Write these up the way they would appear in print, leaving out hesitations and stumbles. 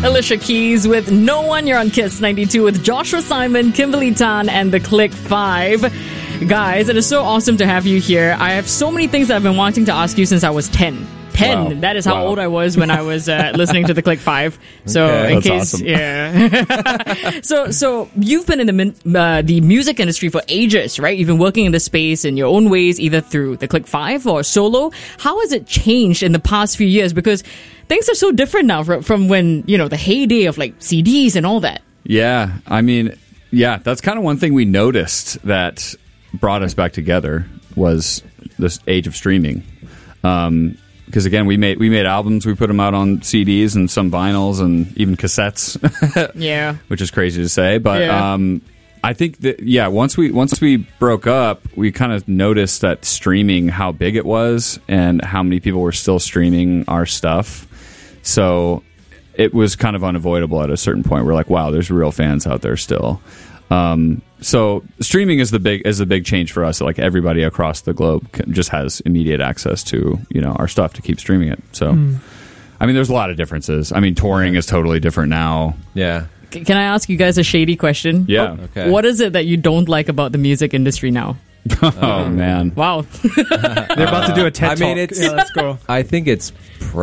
Alicia Keys with No One. You're on Kiss 92 with Joshua Simon, Kimberly Tan, and the Click 5. Guys, it is so awesome to have you here. I have so many things that I've been wanting to ask you since I was 10. Wow. That is how old I was when I was listening to the Click 5. So Okay. in That's case, awesome. yeah. So you've been in the music industry for ages, right? You've been working in this space in your own ways, either through the Click 5 or solo. How has it changed in the past few years? Because things are so different now from when, the heyday of like CDs and all that. Yeah, I mean, that's kind of one thing we noticed that brought us back together was this age of streaming. Because again, we made albums, we put them out on CDs and some vinyls and even cassettes. Yeah, which is crazy to say, but yeah. I think that once we broke up, we kind of noticed that streaming, how big it was and how many people were still streaming our stuff. So it was kind of unavoidable at a certain point. We're like, wow, there's real fans out there still. So streaming is the big change for us. Like everybody across the globe just has immediate access to our stuff to keep streaming it. So, I mean, there's a lot of differences. I mean, touring is totally different now. Yeah. Can I ask you guys a shady question? Yeah. Okay. What is it that you don't like about the music industry now? Oh man. Wow. They're about to do a TED I mean, Talk. it's- Yeah, let's go. I think it's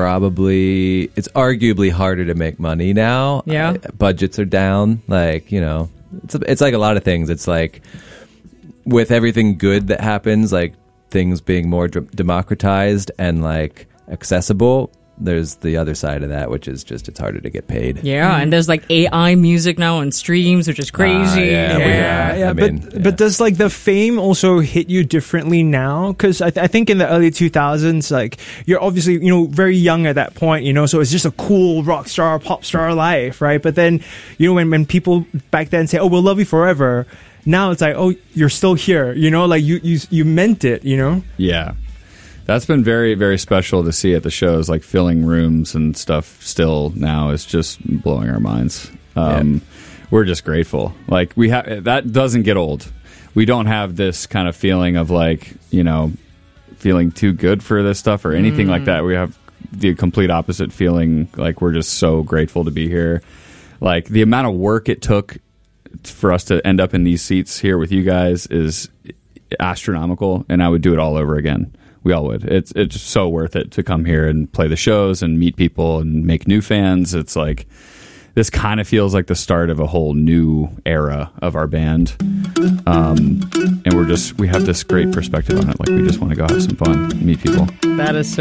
arguably harder to make money now. Yeah. Budgets are down. Like, it's like a lot of things. It's like with everything good that happens, like things being more democratized and like accessible, there's the other side of that, which is just it's harder to get paid. Yeah, and there's like AI music now on streams, which is crazy. Yeah, I mean, but does like the fame also hit you differently now? Because I think in the early 2000s, like you're obviously very young at that point, so it's just a cool rock star, pop star life, right? But then when people back then say, "Oh, we'll love you forever," now it's like, "Oh, you're still here," like you meant it, Yeah. That's been very, very special to see at the shows, like filling rooms and stuff still now is just blowing our minds. We're just grateful. Like that doesn't get old. We don't have this kind of feeling of like, feeling too good for this stuff or anything like that. We have the complete opposite feeling. Like we're just so grateful to be here. Like the amount of work it took for us to end up in these seats here with you guys is astronomical, and I would do it all over again. We all would. It's so worth it to come here and play the shows and meet people and make new fans. It's like this kind of feels like the start of a whole new era of our band, and we have this great perspective on it. Like we just want to go have some fun, meet people. That is so